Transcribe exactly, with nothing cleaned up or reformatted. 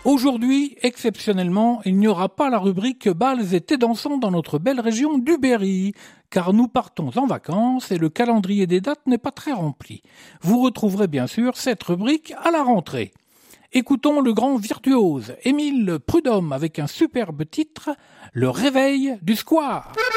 Aujourd'hui, exceptionnellement, il n'y aura pas la rubrique Bals et thé dansant dans notre belle région du Berry, car nous partons en vacances et le calendrier des dates n'est pas très rempli. Vous retrouverez bien sûr cette rubrique à la rentrée. Écoutons le grand virtuose, Émile Prudhomme, avec un superbe titre, Le réveil du square.